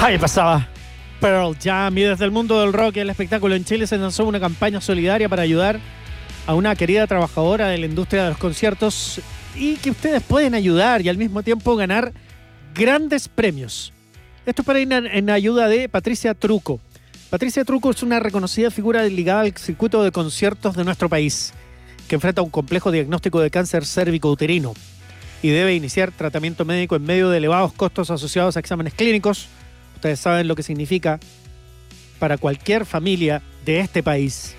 Ahí pasaba Pearl Jam, y desde el mundo del rock y el espectáculo en Chile se lanzó una campaña solidaria para ayudar a una querida trabajadora de la industria de los conciertos y que ustedes pueden ayudar y al mismo tiempo ganar grandes premios. Esto es para ir en ayuda de Patricia Truco. Patricia Truco es una reconocida figura ligada al circuito de conciertos de nuestro país, que enfrenta un complejo diagnóstico de cáncer cérvico-uterino y debe iniciar tratamiento médico en medio de elevados costos asociados a exámenes clínicos. Ustedes saben lo que significa para cualquier familia de este país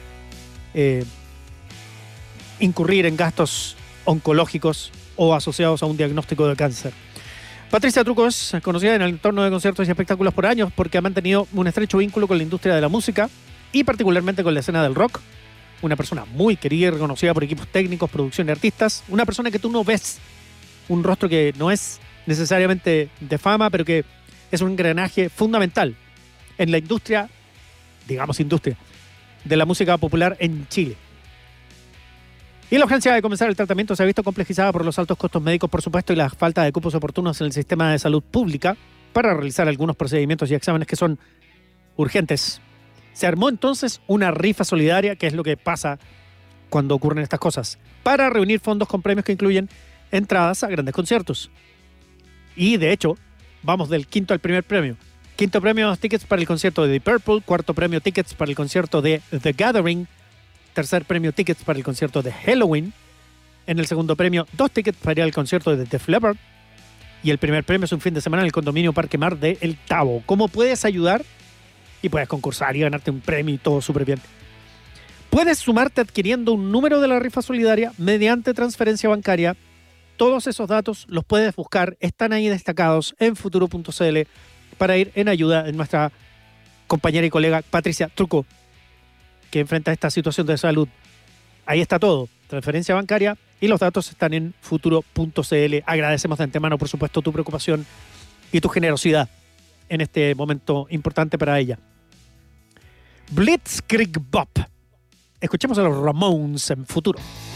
incurrir en gastos oncológicos o asociados a un diagnóstico de cáncer. Patricia Truco es conocida en el entorno de conciertos y espectáculos por años porque ha mantenido un estrecho vínculo con la industria de la música y particularmente con la escena del rock. Una persona muy querida y reconocida por equipos técnicos, producción y artistas. Una persona que tú no ves, un rostro que no es necesariamente de fama, pero que es un engranaje fundamental en la industria, digamos industria, de la música popular en Chile. Y la urgencia de comenzar el tratamiento se ha visto complejizada por los altos costos médicos, por supuesto, y la falta de cupos oportunos en el sistema de salud pública para realizar algunos procedimientos y exámenes que son urgentes. Se armó entonces una rifa solidaria, que es lo que pasa cuando ocurren estas cosas, para reunir fondos con premios que incluyen entradas a grandes conciertos. Y de hecho, vamos del quinto al primer premio. Quinto premio, tickets para el concierto de Deep Purple. Cuarto premio, tickets para el concierto de The Gathering. Tercer premio, tickets para el concierto de Halloween. En el segundo premio, 2 tickets para ir al concierto de Def Leppard. Y el primer premio es un fin de semana en el condominio Parque Mar de El Tabo. ¿Cómo puedes ayudar? Y puedes concursar y ganarte un premio y todo súper bien. Puedes sumarte adquiriendo un número de la rifa solidaria mediante transferencia bancaria. Todos esos datos los puedes buscar, están ahí destacados en futuro.cl para ir en ayuda de nuestra compañera y colega Patricia Truco, que enfrenta esta situación de salud. Ahí está todo, transferencia bancaria, y los datos están en futuro.cl. Agradecemos de antemano, por supuesto, tu preocupación y tu generosidad en este momento importante para ella. Blitzkrieg Bop. Escuchemos a los Ramones en Futuro.